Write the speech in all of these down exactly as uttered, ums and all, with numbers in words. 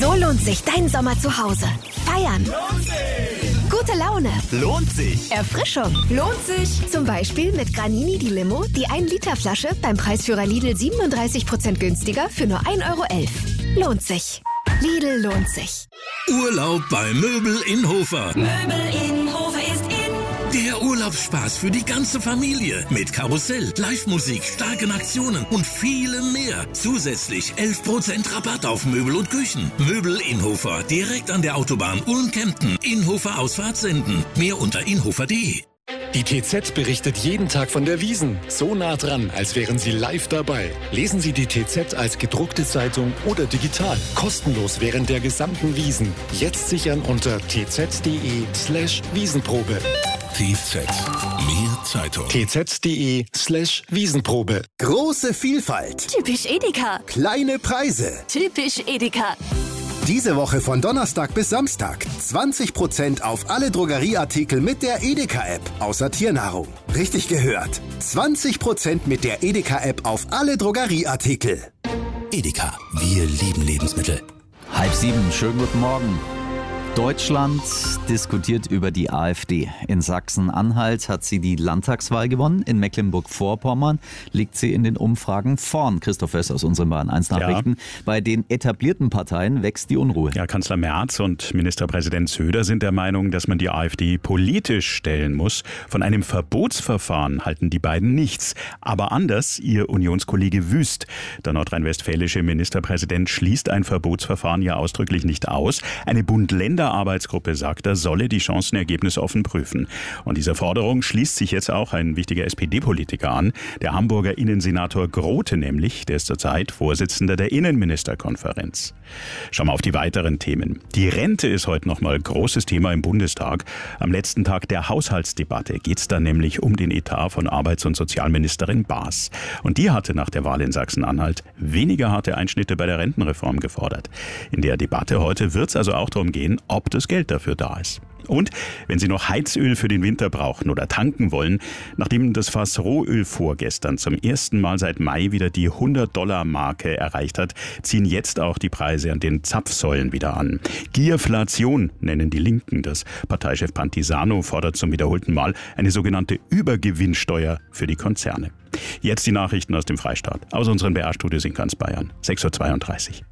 So lohnt sich dein Sommer zu Hause. Feiern. Lohnt sich. Gute Laune. Lohnt sich. Erfrischung. Lohnt sich. Zum Beispiel mit Granini die Limo, die ein Liter Flasche beim Preisführer Lidl siebenunddreißig Prozent günstiger für nur ein Euro elf. Lohnt sich. Lidl lohnt sich. Urlaub bei Möbel Innhofer. Möbel Innhofer ist in. Der Urlaubsspaß für die ganze Familie. Mit Karussell, Live-Musik, starken Aktionen und vielem mehr. Zusätzlich elf Prozent Rabatt auf Möbel und Küchen. Möbel Innhofer, direkt an der Autobahn Ulm-Kempten. Innhofer Ausfahrt senden. Mehr unter innhofer punkt de. Die T Z berichtet jeden Tag von der Wiesn. So nah dran, als wären Sie live dabei. Lesen Sie die T Z als gedruckte Zeitung oder digital. Kostenlos während der gesamten Wiesn. Jetzt sichern unter tz.de slash Wiesenprobe. T Z. Mehr Zeitung. tz.de slash Wiesenprobe. Große Vielfalt. Typisch Edeka. Kleine Preise. Typisch Edeka. Diese Woche von Donnerstag bis Samstag zwanzig Prozent auf alle Drogerieartikel mit der Edeka-App, außer Tiernahrung. Richtig gehört. zwanzig Prozent mit der Edeka-App auf alle Drogerieartikel. Edeka, wir lieben Lebensmittel. Halb sieben, schönen guten Morgen. Deutschland diskutiert über die AfD. In Sachsen-Anhalt hat sie die Landtagswahl gewonnen. In Mecklenburg-Vorpommern liegt sie in den Umfragen vorn. Christoph Wess aus unseren Bayern eins Nachrichten. Ja. Bei den etablierten Parteien wächst die Unruhe. Ja, Kanzler Merz und Ministerpräsident Söder sind der Meinung, dass man die AfD politisch stellen muss. Von einem Verbotsverfahren halten die beiden nichts. Aber anders ihr Unionskollege Wüst. Der nordrhein-westfälische Ministerpräsident schließt ein Verbotsverfahren ja ausdrücklich nicht aus. Eine Bund-Länder Arbeitsgruppe sagt, er solle die Chancenergebnisse offen prüfen. Und dieser Forderung schließt sich jetzt auch ein wichtiger S P D-Politiker an, der Hamburger Innensenator Grote nämlich, der ist zurzeit Vorsitzender der Innenministerkonferenz. Schauen wir auf die weiteren Themen. Die Rente ist heute nochmal großes Thema im Bundestag. Am letzten Tag der Haushaltsdebatte geht es dann nämlich um den Etat von Arbeits- und Sozialministerin Baas. Und die hatte nach der Wahl in Sachsen-Anhalt weniger harte Einschnitte bei der Rentenreform gefordert. In der Debatte heute wird es also auch darum gehen, ob das Geld dafür da ist. Und wenn Sie noch Heizöl für den Winter brauchen oder tanken wollen, nachdem das Fass Rohöl vorgestern zum ersten Mal seit Mai wieder die hundert-Dollar-Marke erreicht hat, ziehen jetzt auch die Preise an den Zapfsäulen wieder an. Gierflation nennen die Linken das. Parteichef Pantisano fordert zum wiederholten Mal eine sogenannte Übergewinnsteuer für die Konzerne. Jetzt die Nachrichten aus dem Freistaat, aus unseren B R-Studios in ganz Bayern. sechs Uhr zweiunddreißig.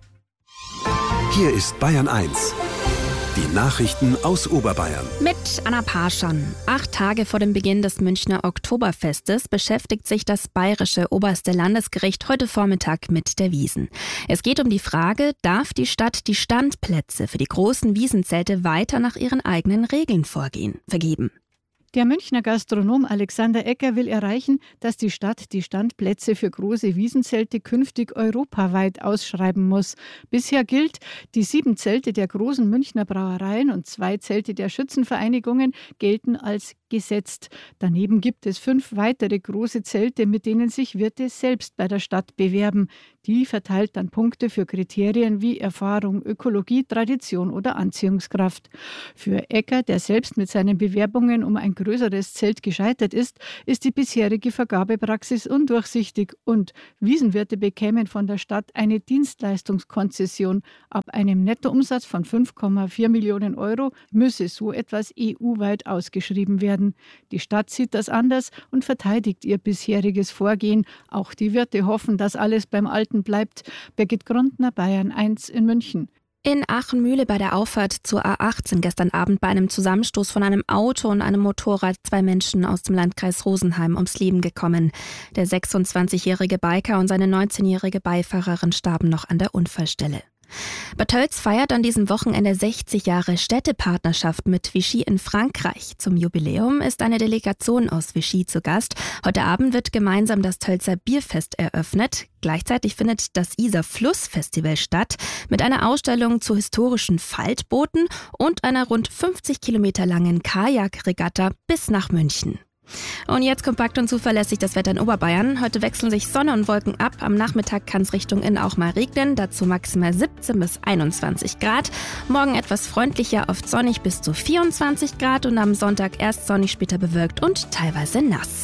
Hier ist Bayern eins. Die Nachrichten aus Oberbayern. Mit Anna Parschon. Acht Tage vor dem Beginn des Münchner Oktoberfestes beschäftigt sich das bayerische oberste Landesgericht heute Vormittag mit der Wiesn. Es geht um die Frage, darf die Stadt die Standplätze für die großen Wiesenzelte weiter nach ihren eigenen Regeln vorgehen, vergeben? Der Münchner Gastronom Alexander Ecker will erreichen, dass die Stadt die Standplätze für große Wiesenzelte künftig europaweit ausschreiben muss. Bisher gilt, die sieben Zelte der großen Münchner Brauereien und zwei Zelte der Schützenvereinigungen gelten als gesetzt. Daneben gibt es fünf weitere große Zelte, mit denen sich Wirte selbst bei der Stadt bewerben. Die verteilt dann Punkte für Kriterien wie Erfahrung, Ökologie, Tradition oder Anziehungskraft. Für Ecker, der selbst mit seinen Bewerbungen um ein größeres Zelt gescheitert ist, ist die bisherige Vergabepraxis undurchsichtig und Wiesenwirte bekämen von der Stadt eine Dienstleistungskonzession. Ab einem Nettoumsatz von fünf Komma vier Millionen Euro müsse so etwas E U-weit ausgeschrieben werden. Die Stadt sieht das anders und verteidigt ihr bisheriges Vorgehen. Auch die Wirte hoffen, dass alles beim Alten bleibt. Birgit Grundner, Bayern eins in München. In Aachen-Mühle bei der Auffahrt zur A acht sind gestern Abend bei einem Zusammenstoß von einem Auto und einem Motorrad zwei Menschen aus dem Landkreis Rosenheim ums Leben gekommen. Der sechsundzwanzigjährige Biker und seine neunzehnjährige Beifahrerin starben noch an der Unfallstelle. Bad Tölz feiert an diesem Wochenende sechzig Jahre Städtepartnerschaft mit Vichy in Frankreich. Zum Jubiläum ist eine Delegation aus Vichy zu Gast. Heute Abend wird gemeinsam das Tölzer Bierfest eröffnet. Gleichzeitig findet das Isar-Fluss-Festival statt mit einer Ausstellung zu historischen Faltbooten und einer rund fünfzig Kilometer langen Kajakregatta bis nach München. Und jetzt kompakt und zuverlässig das Wetter in Oberbayern. Heute wechseln sich Sonne und Wolken ab. Am Nachmittag kann es Richtung Inn auch mal regnen. Dazu maximal siebzehn bis einundzwanzig Grad. Morgen etwas freundlicher, oft sonnig bis zu vierundzwanzig Grad. Und am Sonntag erst sonnig, später bewölkt und teilweise nass.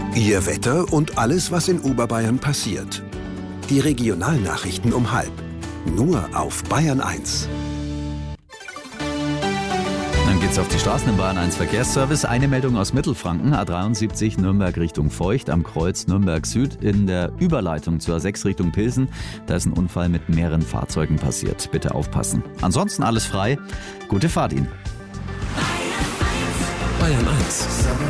Ihr Wetter und alles, was in Oberbayern passiert. Die Regionalnachrichten um halb. Nur auf Bayern eins. Dann geht's auf die Straßen im Bayern eins Verkehrsservice. Eine Meldung aus Mittelfranken, A dreiundsiebzig Nürnberg Richtung Feucht, am Kreuz Nürnberg Süd in der Überleitung zur A sechs Richtung Pilsen. Da ist ein Unfall mit mehreren Fahrzeugen passiert. Bitte aufpassen. Ansonsten alles frei. Gute Fahrt Ihnen. Bayern eins.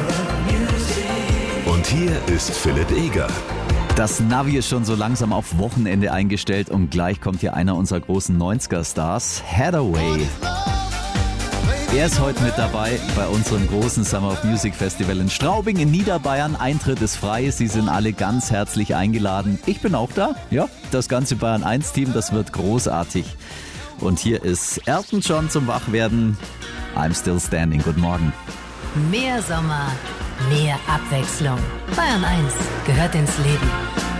Und hier ist Philipp Eger. Das Navi ist schon so langsam auf Wochenende eingestellt und gleich kommt hier einer unserer großen neunziger-Stars, Hathaway. Er ist heute mit dabei bei unserem großen Summer of Music Festival in Straubing in Niederbayern. Eintritt ist frei, Sie sind alle ganz herzlich eingeladen. Ich bin auch da, ja, das ganze Bayern eins Team, das wird großartig. Und hier ist Elton John zum Wachwerden. I'm still standing, guten Morgen. Mehr Sommer, mehr Abwechslung. Bayern eins gehört ins Leben.